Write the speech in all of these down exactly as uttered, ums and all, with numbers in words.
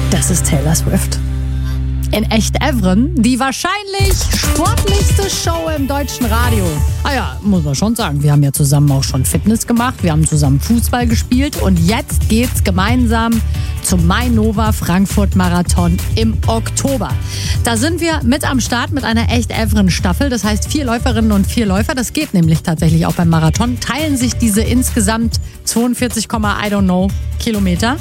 Das ist Taylor Swift. In Echt-Evren, die wahrscheinlich sportlichste Show im deutschen Radio. Ah ja, muss man schon sagen, wir haben ja zusammen auch schon Fitness gemacht, wir haben zusammen Fußball gespielt und jetzt geht's gemeinsam zum Mainova Frankfurt Marathon im Oktober. Da sind wir mit am Start mit einer Echt-Evren-Staffel, das heißt vier Läuferinnen und vier Läufer, das geht nämlich tatsächlich auch beim Marathon, teilen sich diese insgesamt zweiundvierzig, I don't know Kilometer.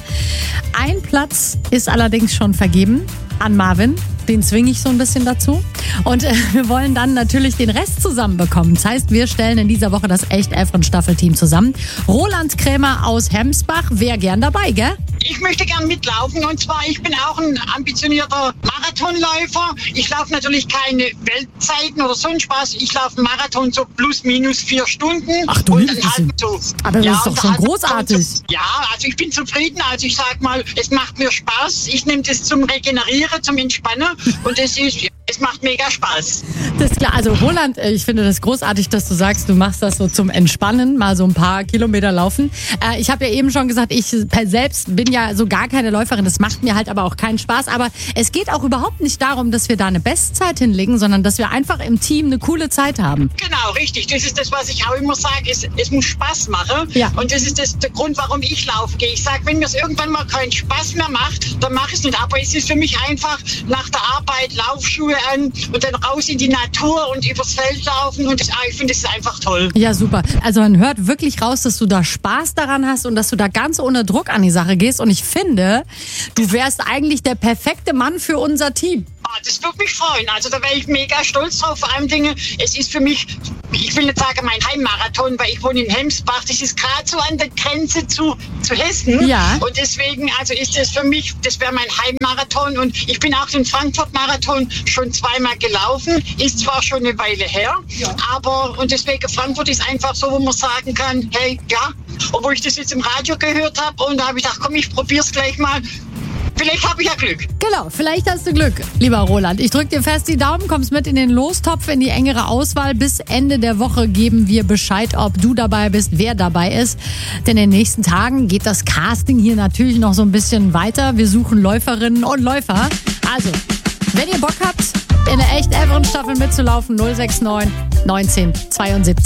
Ein Platz ist allerdings schon vergeben an Marvin, den zwinge ich so ein bisschen dazu. Und äh, wir wollen dann natürlich den Rest zusammenbekommen. Das heißt, wir stellen in dieser Woche das Echt-Evren-Staffelteam zusammen. Roland Krämer aus Hemsbach wäre gern dabei, gell? Ich möchte gern mitlaufen und zwar, ich bin auch ein ambitionierter Marathonläufer. Ich laufe natürlich keine Weltzeiten oder sonst was. Ich laufe einen Marathon so plus minus vier Stunden. Ach du und liebes dann halt bisschen. so. Aber das Ja, ist doch und schon halt großartig. So, ja, also ich bin zufrieden. Also ich sag mal, es macht mir Spaß. Ich nehme das zum Regenerieren, zum Entspannen und es ist, es macht mega Spaß. Das ist klar. Also Roland, ich finde das großartig, dass du sagst, du machst das so zum Entspannen, mal so ein paar Kilometer laufen. Äh, ich habe ja eben schon gesagt, ich selbst bin ja so gar keine Läuferin. Das macht mir halt aber auch keinen Spaß. Aber es geht auch überhaupt nicht darum, dass wir da eine Bestzeit hinlegen, sondern dass wir einfach im Team eine coole Zeit haben. Genau, richtig. Das ist das, was ich auch immer sage. Es, es muss Spaß machen. Ja. Und das ist das, der Grund, warum ich laufen gehe. Ich sage, wenn mir es irgendwann mal keinen Spaß mehr macht, dann mache ich es nicht. Aber es ist für mich einfach nach der Arbeit Laufschuhe an und dann raus in die Natur und übers Feld laufen. Und das, ich finde, das ist einfach toll. Ja, super. Also man hört wirklich raus, dass du da Spaß daran hast und dass du da ganz ohne Druck an die Sache gehst. Und ich finde, du wärst eigentlich der perfekte Mann für unser Team. Ah, das würde mich freuen. Also da wäre ich mega stolz drauf. Vor allem Dinge, es ist für mich, ich will nicht sagen mein Heimmarathon, weil ich wohne in Hemsbach. Das ist gerade so an der Grenze zu, zu Hessen. Ja. Und deswegen, also ist das für mich, das wäre mein Heimmarathon. Und ich bin auch den Frankfurt-Marathon schon zweimal gelaufen. Ist zwar schon eine Weile her, ja. aber, und deswegen Frankfurt ist einfach so, wo man sagen kann, hey, ja, obwohl ich das jetzt im Radio gehört habe und da habe ich gedacht, komm, ich probier's gleich mal. Vielleicht habe ich ja Glück. Genau, vielleicht hast du Glück, lieber Roland. Ich drücke dir fest die Daumen, kommst mit in den Lostopf, in die engere Auswahl. Bis Ende der Woche geben wir Bescheid, ob du dabei bist, wer dabei ist. Denn in den nächsten Tagen geht das Casting hier natürlich noch so ein bisschen weiter. Wir suchen Läuferinnen und Läufer. Also, wenn ihr Bock habt, in der Echt-Evren-Staffel mitzulaufen, null sechs neun neunzehn zweiundsiebzig